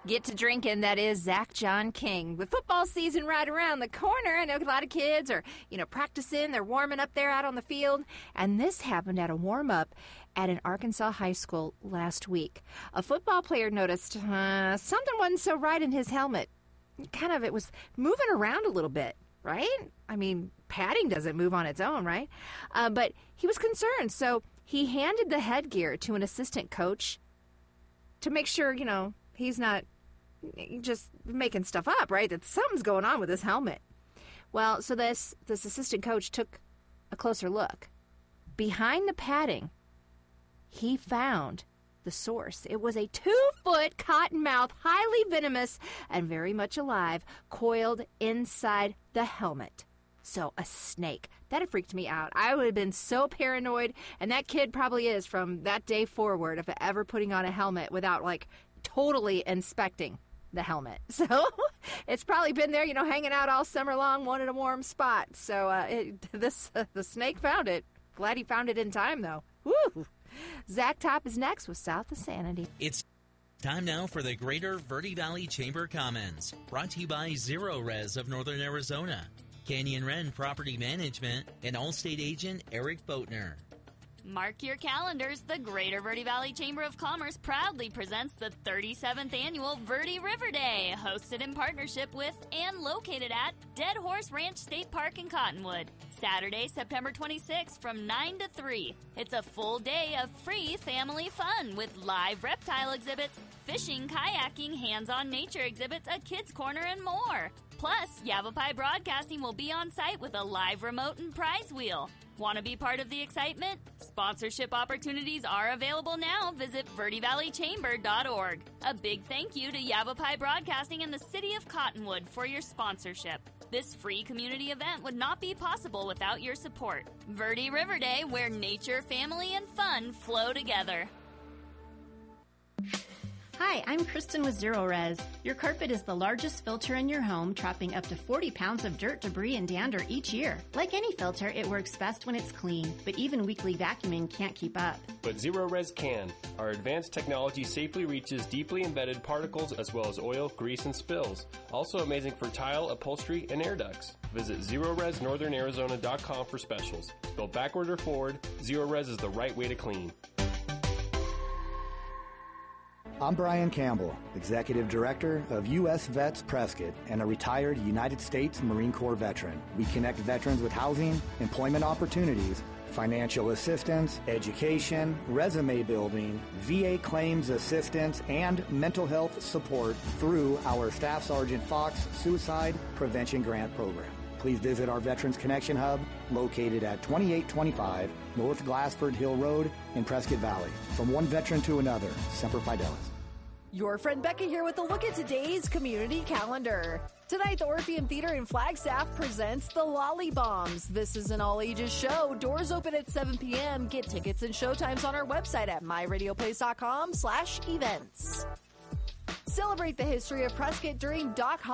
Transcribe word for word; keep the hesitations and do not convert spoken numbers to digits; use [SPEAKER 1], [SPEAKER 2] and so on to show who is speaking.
[SPEAKER 1] get to drinking. That is Zach John King. With football season right around the corner, I know a lot of kids are, you know, practicing. They're warming up there out on the field. And this happened at a warm-up at an Arkansas high school last week. A football player noticed uh, something wasn't so right in his helmet. Kind of, it was moving around a little bit, right? I mean, padding doesn't move on its own, right? Uh, but he was concerned, so he handed the headgear to an assistant coach to make sure, you know, he's not just making stuff up, right? That something's going on with his helmet. Well, so this this assistant coach took a closer look. Behind the padding, he found the source. It was a two-foot cottonmouth, highly venomous and very much alive, coiled inside the helmet. So a snake. That had freaked me out. I would have been so paranoid, and that kid probably is from that day forward of ever putting on a helmet without, like, totally inspecting the helmet. So it's probably been there, you know, hanging out all summer long, wanted a warm spot. So uh, it, this uh, the snake found it. Glad he found it in time, though. Woo! Zach Top is next with South of Sanity.
[SPEAKER 2] It's time now for the Greater Verde Valley Chamber Comments, brought to you by Zero Res of Northern Arizona, Canyon Wren Property Management, and Allstate agent Eric Boatner.
[SPEAKER 3] Mark your calendars. The Greater Verde Valley Chamber of Commerce proudly presents the thirty-seventh Annual Verde River Day, hosted in partnership with and located at Dead Horse Ranch State Park in Cottonwood. Saturday, September twenty-sixth from nine to three. It's a full day of free family fun with live reptile exhibits, fishing, kayaking, hands-on nature exhibits, a kids' corner, and more. Plus, Yavapai Broadcasting will be on site with a live remote and prize wheel. Want to be part of the excitement? Sponsorship opportunities are available now. Visit verde valley chamber dot org. A big thank you to Yavapai Broadcasting and the City of Cottonwood for your sponsorship. This free community event would not be possible without your support. Verde River Day, where nature, family, and fun flow together.
[SPEAKER 4] Hi, I'm Kristen with Zero Res. Your carpet is the largest filter in your home, trapping up to forty pounds of dirt, debris, and dander each year. Like any filter, it works best when it's clean, but even weekly vacuuming can't keep up.
[SPEAKER 5] But Zero Res can. Our advanced technology safely reaches deeply embedded particles as well as oil, grease, and spills. Also amazing for tile, upholstery, and air ducts. Visit zero res northern arizona dot com for specials. Go backward or forward, Zero Res is the right way to clean.
[SPEAKER 6] I'm Brian Campbell, Executive Director of U S Vets Prescott and a retired United States Marine Corps veteran. We connect veterans with housing, employment opportunities, financial assistance, education, resume building, V A claims assistance, and mental health support through our Staff Sergeant Fox Suicide Prevention Grant Program. Please visit our Veterans Connection Hub located at twenty-eight twenty-five North Glassford Hill Road in Prescott Valley. From one veteran to another, Semper Fidelis.
[SPEAKER 7] Your friend Becca here with a look at today's community calendar. Tonight, the Orpheum Theater in Flagstaff presents the Lolly Bombs. This is an all-ages show. Doors open at seven p.m. Get tickets and showtimes on our website at my radio place dot com slash events. Celebrate the history of Prescott during Doc